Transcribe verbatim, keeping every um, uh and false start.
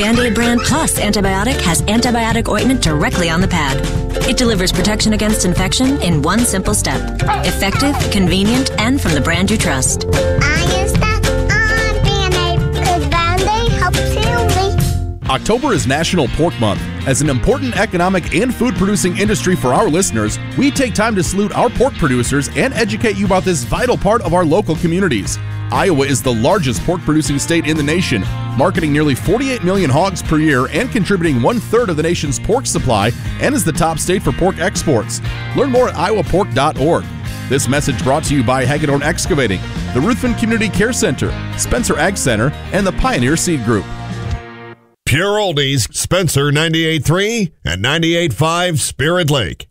Band-Aid brand plus antibiotic has antibiotic ointment directly on the pad. It delivers protection against infection in one simple step. Effective, convenient, and from the brand you trust. I use that on Band-Aid because Band-Aid helps heal me. October is National Pork Month. As an important economic and food-producing industry for our listeners, we take time to salute our pork producers and educate you about this vital part of our local communities. Iowa is the largest pork-producing state in the nation, marketing nearly forty-eight million hogs per year and contributing one-third of the nation's pork supply, and is the top state for pork exports. Learn more at iowa pork dot org. This message brought to you by Hagedorn Excavating, the Ruthven Community Care Center, Spencer Ag Center, and the Pioneer Seed Group. Pure Oldies, Spencer ninety-eight point three and ninety-eight point five Spirit Lake.